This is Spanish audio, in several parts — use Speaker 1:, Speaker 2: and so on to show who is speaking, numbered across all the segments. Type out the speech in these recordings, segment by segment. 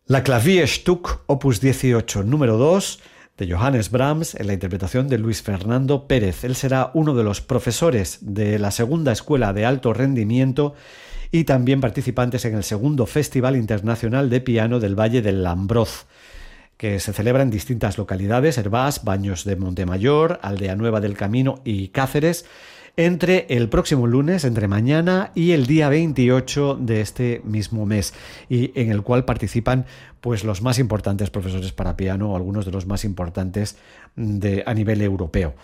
Speaker 1: La Klavierstück Opus 18, número 2, de Johannes Brahms, en la interpretación de Luis Fernando Pérez. Él será uno de los profesores de la segunda escuela de alto rendimiento y también participantes en el segundo Festival Internacional de Piano del Valle del Lambroz, que se celebra en distintas localidades: Hervás, Baños de Montemayor, Aldea Nueva del Camino y Cáceres, entre el próximo lunes, entre mañana y el día 28 de este mismo mes, y en el cual participan pues los más importantes profesores para piano, o algunos de los más importantes a nivel europeo.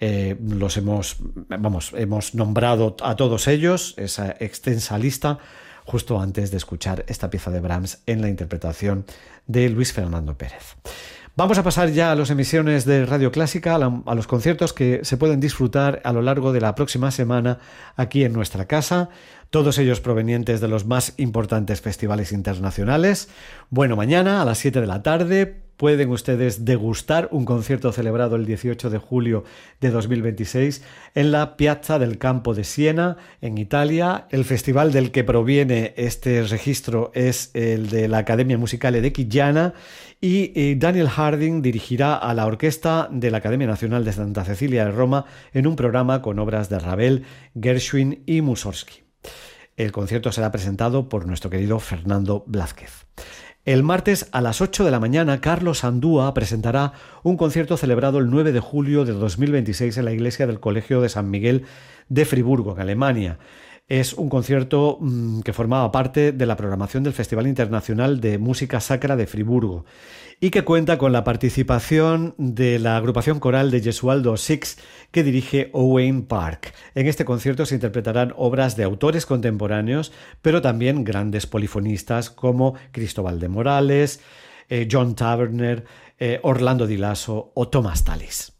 Speaker 1: Hemos nombrado a todos ellos, esa extensa lista, justo antes de escuchar esta pieza de Brahms en la interpretación de Luis Fernando Pérez. Vamos a pasar ya a las emisiones de Radio Clásica, a los conciertos que se pueden disfrutar a lo largo de la próxima semana aquí en nuestra casa, todos ellos provenientes de los más importantes festivales internacionales. Bueno, mañana a las 7 de la tarde pueden ustedes degustar un concierto celebrado el 18 de julio de 2026 en la Piazza del Campo de Siena, en Italia. El festival del que proviene este registro es el de la Academia Musicale de Chigiana, y Daniel Harding dirigirá a la orquesta de la Academia Nacional de Santa Cecilia de Roma en un programa con obras de Ravel, Gershwin y Mussorgsky. El concierto será presentado por nuestro querido Fernando Blázquez. El martes a las 8 de la mañana, Carlos Andúa presentará un concierto celebrado el 9 de julio de 2026 en la iglesia del Colegio de San Miguel de Friburgo, en Alemania. Es un concierto que formaba parte de la programación del Festival Internacional de Música Sacra de Friburgo y que cuenta con la participación de la agrupación coral de Gesualdo Six, que dirige Owain Park. En este concierto se interpretarán obras de autores contemporáneos, pero también grandes polifonistas como Cristóbal de Morales, John Taverner, Orlando Di Lasso o Thomas Tallis.